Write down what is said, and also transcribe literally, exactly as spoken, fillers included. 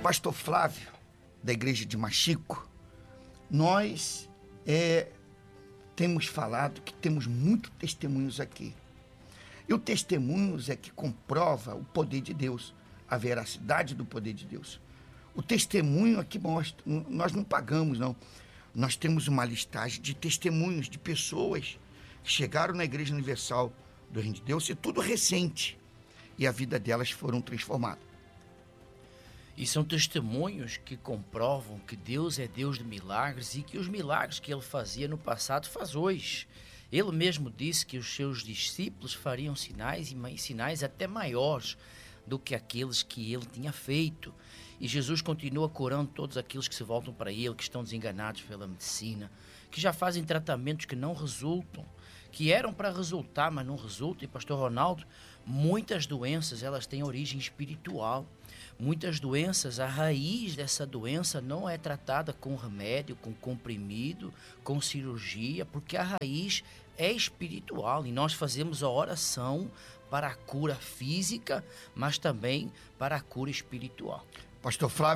pastor Flávio, da igreja de Machico, nós é, temos falado que temos muitos testemunhos aqui. E o testemunhos é que comprova o poder de Deus, a veracidade do poder de Deus. O testemunho é que mostra, nós não pagamos, não. Nós temos uma listagem de testemunhos de pessoas que chegaram na Igreja Universal do Reino de Deus, e tudo recente, e a vida delas foram transformadas. E são testemunhos que comprovam que Deus é Deus de milagres e que os milagres que ele fazia no passado faz hoje. Ele mesmo disse que os seus discípulos fariam sinais e sinais até maiores do que aqueles que ele tinha feito. E Jesus continua curando todos aqueles que se voltam para ele, que estão desenganados pela medicina, que já fazem tratamentos que não resultam, que eram para resultar, mas não resultam. E, pastor Ronaldo, muitas doenças, elas têm origem espiritual. Muitas doenças, a raiz dessa doença não é tratada com remédio, com comprimido, com cirurgia, porque a raiz é espiritual. E nós fazemos a oração para a cura física, mas também para a cura espiritual. Pastor Flávio,